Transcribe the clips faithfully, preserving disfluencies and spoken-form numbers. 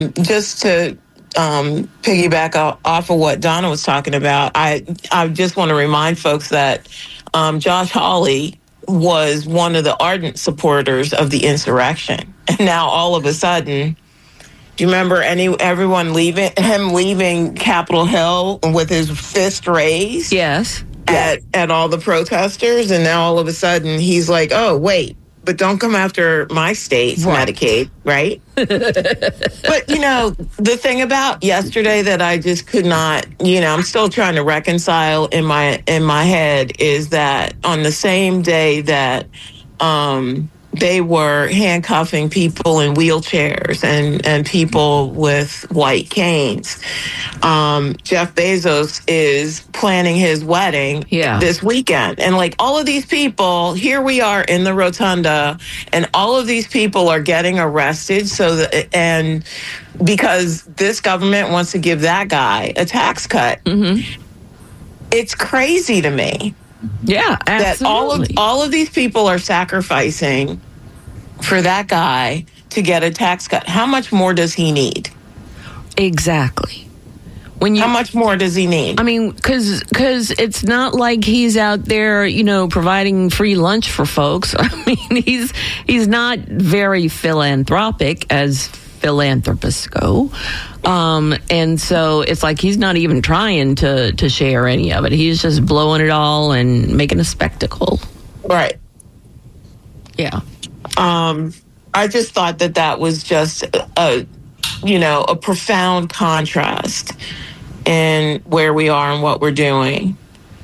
just to um, piggyback off of what Donna was talking about, I I just want to remind folks that um, Josh Hawley was one of the ardent supporters of the insurrection, and now all of a sudden, do you remember any everyone leaving him leaving Capitol Hill with his fist raised? Yes. At at all the protesters, and now all of a sudden he's like, oh wait. But don't come after my state's right. Medicaid, right? But, you know, the thing about yesterday that I just could not, you know, I'm still trying to reconcile in my in my head is that on the same day that um, they were handcuffing people in wheelchairs and, and people with white canes, um, Jeff Bezos is planning his wedding yeah. this weekend. And like all of these people, here we are in the rotunda, and all of these people are getting arrested. So that, and because this government wants to give that guy a tax cut. Mm-hmm. It's crazy to me. Yeah, absolutely. That all of all of these people are sacrificing for that guy to get a tax cut. How much more does he need? Exactly. When you, How much more does he need? I mean, because because it's not like he's out there, you know, providing free lunch for folks. I mean, he's he's not very philanthropic as philanthropists go. Um, and so it's like he's not even trying to, to share any of it. He's just blowing it all and making a spectacle. Right. Yeah. Um, I just thought that that was just a, you know, a profound contrast in where we are and what we're doing.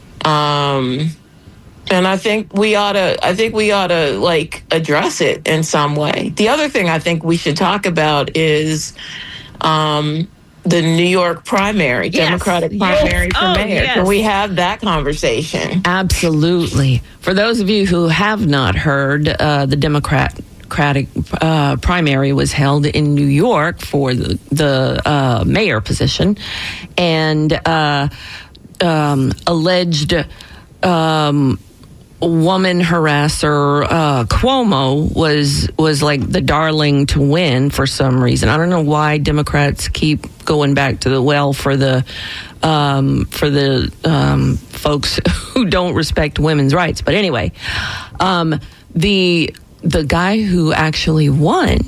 Um, and I think we ought to, I think we ought to like address it in some way. The other thing I think we should talk about is, um, the New York primary, yes. Democratic primary yes. for oh, mayor. Yes. Can we have that conversation? Absolutely. For those of you who have not heard, uh, the Democratic uh, primary was held in New York for the, the uh, mayor position, and uh, um, alleged um, woman harasser uh, Cuomo was was like the darling to win for some reason. I don't know why Democrats keep going back to the well for the um, for the um, folks who don't respect women's rights. But anyway, um, the the guy who actually won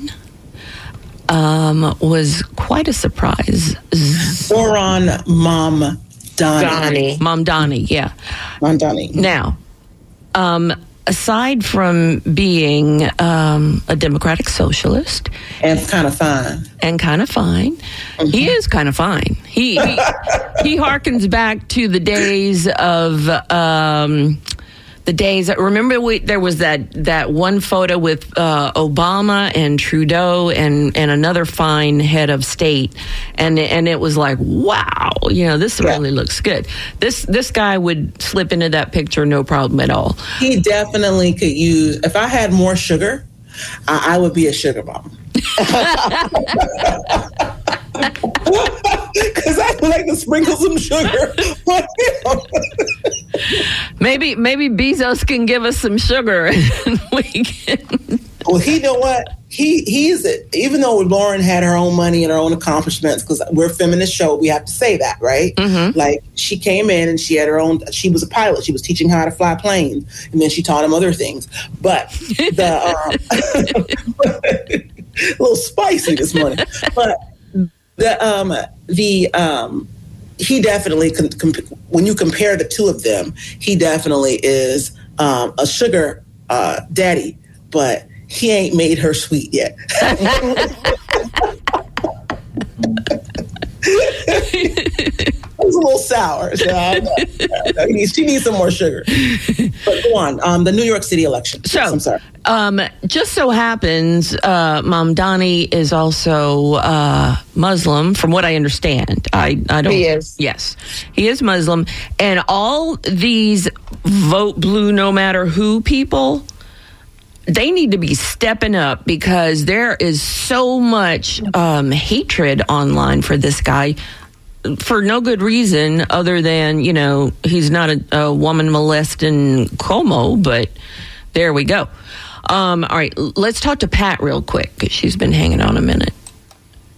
um, was quite a surprise. Zohran Mamdani. Donnie. Mamdani, yeah. Mamdani. Now, um, aside from being um, a democratic socialist, and kind of fine, and kind of fine, mm-hmm. he is kind of fine. He he, he harkens back to the days of. Um, The days that remember we, there was that, that one photo with uh, Obama and Trudeau and, and another fine head of state, and and it was like, wow, you know, this yeah. really looks good. This this guy would slip into that picture no problem at all. He definitely could use. If I had more sugar, I, I would be a sugar mom. Because I would like to sprinkle some sugar on him. Maybe maybe Bezos can give us some sugar and we can. Well, he know what he he's even though Lauren had her own money and her own accomplishments, because we're a feminist show, we have to say that, right? Mm-hmm. Like she came in and she had her own. She was a pilot. She was teaching how to fly planes, and then she taught him other things. But the um, a little spicy this morning, but. The um the um he definitely com- com- when you compare the two of them, he definitely is um, a sugar uh, daddy, but he ain't made her sweet yet. It's a little sour. So I know. She needs, she needs some more sugar. But go on. Um, the New York City election. So, I'm sorry. Um, just so happens, uh, Mamdani is also uh, Muslim, from what I understand. I, I don't. He is. Yes, he is Muslim, and all these vote blue, no matter who people. They need to be stepping up because there is so much um, hatred online for this guy for no good reason other than, you know, he's not a, a woman molesting Cuomo, but there we go. Um, all right, let's talk to Pat real quick because she's been hanging on a minute.